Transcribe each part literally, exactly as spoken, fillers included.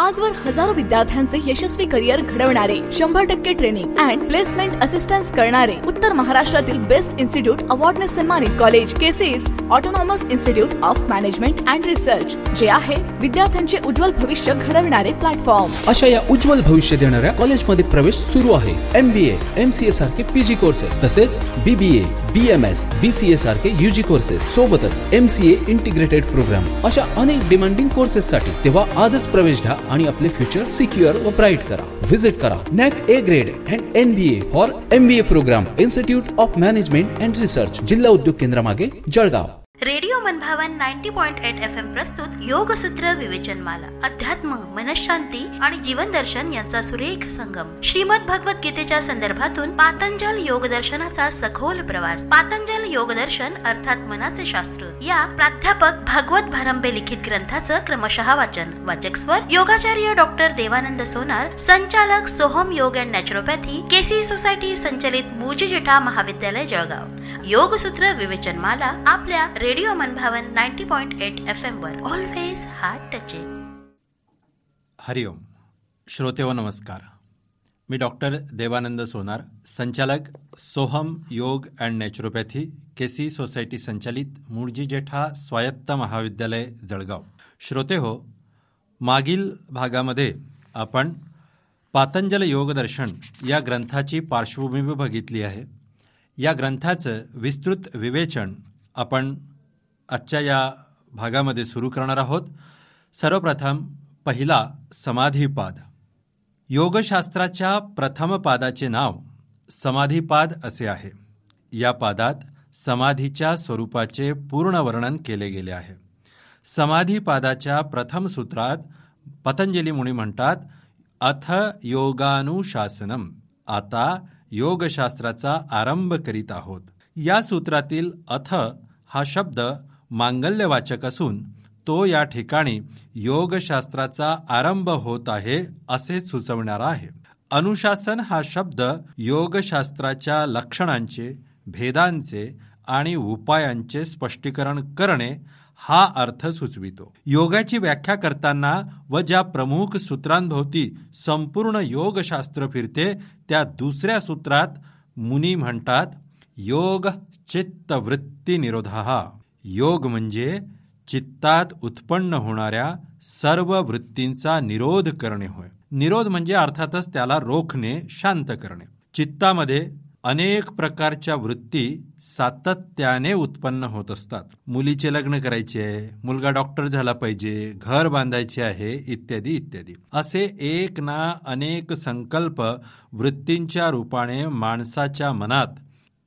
आजवर हजारो विद्यार्थ्यांचे यशस्वी करिअर घडवणारे, शंभर टक्के ट्रेनिंग अँड प्लेसमेंट असिस्टन्स करणारे, उत्तर महाराष्ट्रातील बेस्ट इन्स्टिट्यूट अवॉर्डने सन्मानित college केसीज autonomous institute of management and research, जे आहे विद्यार्थ्यांचे उज्ज्वल भविष्य घडवणारे प्लॅटफॉर्म. अशा या उज्ज्वल भविष्य देणाऱ्या कॉलेजमध्ये प्रवेश सुरू आहे. एमबीए, एमसीए सारखे पीजी कोर्सेस, तसेच बीबीए, बीएमएस, बीसीए सारखे यूजी कोर्सेस, सोबतच एमसीए इंटिग्रेटेड प्रोग्राम अशा अनेक डिमांडिंग कोर्सेस साठी तेव्हा आजच प्रवेश घ्या आणि आपले फ्युचर सिक्युअर व ब्राईट करा. व्हिजिट करा NAAC A grade and NBA for MBA programme, institute of management and research, जिल्हा उद्योग केंद्र मागे, जळगाव. रेडिओ मनभावन ninety point eight F M प्रस्तुत योगसूत्र विवेचनमाला. अध्यात्म, मनशांती आणि जीवन दर्शन यांचा सुरेख संगम. श्रीमद भगवत गीतेच्या संदर्भातून पातंजल योग दर्शनाचा सखोल प्रवास. पातंजल योग दर्शन अर्थात मनाचे शास्त्र या प्राध्यापक भागवत भारंबे लिखित ग्रंथाचं क्रमशः वाचन. वाचक स्वर योगाचार्य डॉक्टर देवानंद सोनार, संचालक सोहम योग अँड नॅचरोपॅथी, केसी सोसायटी संचलित मूजी जेठा महाविद्यालय, जळगाव. योगसूत्र विवेचनमाला आपल्या रेडिओ मनभावन ninety point eight F M were always heart touching. हरिओम. श्रोतेव नमस्कार. मी डॉक्टर देवानंद सोनार, संचालक सोहम योग अँड नॅचरोपॅथी, केसी सोसायटी संचलित मूळजी जेठा स्वायत्त महाविद्यालय, जळगाव. श्रोते हो, मागील भागामध्ये आपण पातंजल योगदर्शन या ग्रंथाची पार्श्वभूमी बघितली आहे. या ग्रंथाचं विस्तृत विवेचन आपण आजच्या या भागामध्ये सुरू करणार आहोत. सर्वप्रथम पहिला समाधीपाद. योगशास्त्राच्या प्रथम पादाचे नाव समाधीपाद असे आहे. या पादात समाधीच्या स्वरूपाचे पूर्ण वर्णन केले गेले आहे. समाधीपादाच्या प्रथम सूत्रात पतंजली मुनी म्हणतात, अथ योगानुशासनम. आता योगशास्त्राचा आरंभ करीत आहोत. या सूत्रातील अथ हा शब्द मांगल्यवाचक असून तो या ठिकाणी योगशास्त्राचा आरंभ होत आहे असे सुचवणारा आहे. अनुशासन हा शब्द योगशास्त्राच्या लक्षणांचे, भेदांचे आणि उपायांचे स्पष्टीकरण करणे हा अर्थ सुचवितो. योगाची व्याख्या करताना व ज्या प्रमुख सूत्रांभोवती संपूर्ण योगशास्त्र फिरते त्या दुसऱ्या सूत्रात मुनी म्हणतात, योग चित्तवृत्ती निरोधः. योग म्हणजे चित्तात उत्पन्न होणाऱ्या सर्व वृत्तींचा निरोध करणे होय. निरोध म्हणजे अर्थातच त्याला रोखणे, शांत करणे. चित्तामध्ये अनेक प्रकारच्या वृत्ती सातत्याने उत्पन्न होत असतात. मुलीचे लग्न करायचे आहे, मुलगा डॉक्टर झाला पाहिजे, घर बांधायचे आहे, इत्यादी इत्यादी. असे एक ना अनेक संकल्प वृत्तींच्या रूपाने माणसाच्या मनात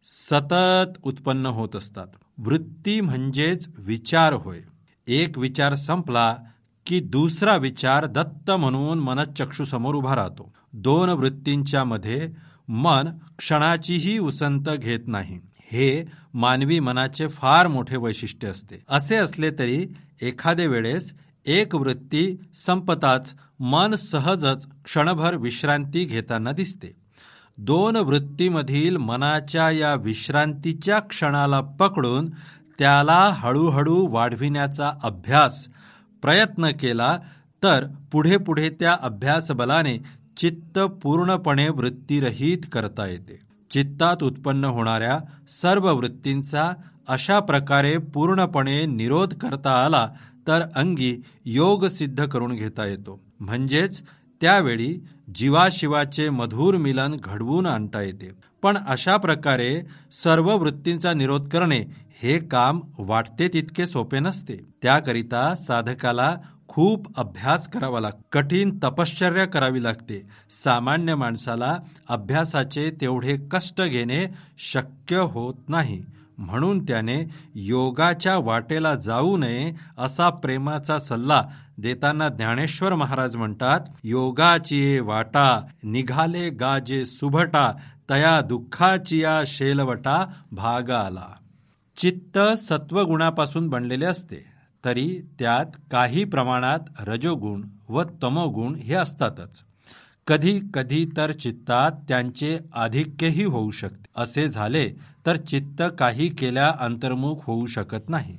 सतत उत्पन्न होत असतात. वृत्ती म्हणजेच विचार होय. एक विचार संपला की दुसरा विचार दत्त म्हणून मनःचक्षुसमोर उभा राहतो. दोन वृत्तींच्या मध्ये मन क्षणाचीही उसंत घेत नाही. हे मानवी मनाचे फार मोठे वैशिष्ट्य असते. असे असले तरी एखाद्या वेळेस एक वृत्ती संपताच मन सहजच क्षणभर विश्रांती घेताना दिसते. दोन वृत्तीमधील मनाच्या या विश्रांतीच्या क्षणाला पकडून त्याला हळूहळू वाढविण्याचा अभ्यास प्रयत्न केला तर पुढे पुढे त्या अभ्यास बलाने चित्त पूर्णपणे वृत्तीरहित करता येते. चित्तात उत्पन्न होणाऱ्या सर्व वृत्तींचा अशा प्रकारे पूर्णपणे निरोध करता आला तर अंगी योग सिद्ध करून घेता येतो. म्हणजेच त्यावेळी जीवाशिवाचे मधुर मिलन घडवून आणता येते. पण अशा प्रकारे सर्व वृत्तींचा निरोध करणे हे काम वाटते तितके सोपे नसते. त्याकरिता साधकाला खूप अभ्यास करावा लागतो, कठीण तपश्चर्या करावी लागते. सामान्य माणसाला अभ्यासाचे तेवढे कष्ट घेणे शक्य होत नाही. म्हणून त्याने योगाच्या वाटेला जाऊ नये असा प्रेमाचा सल्ला देताना ज्ञानेश्वर महाराज म्हणतात, योगाची वाटा निघाले गाजे सुभटा, तया दुःखाचिया शेलवटा भाग आला. चित्त सत्वगुणापासून बनलेले असते, तरी त्यात काही प्रमाणात रजोगुण व तमोगुण हे असतातच. कधी कधी तर चित्तात त्यांचे आधिक्यही होऊ शकते. असे झाले तर चित्त काही केल्या अंतर्मुख होऊ शकत नाही.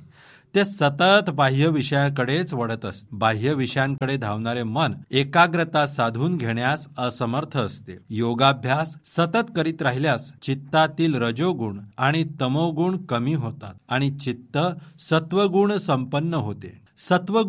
ते सतत बाह्य विषयाकडेच वळत असते. बाह्य विषयांकडे धावणारे मन एकाग्रता साधून घेण्यास असमर्थ असते. योगाभ्यास सतत करीत राहिल्यास चित्तातील रजोगुण आणि तमोगुण कमी होतात आणि चित्त सत्वगुण संपन्न होते. सत्व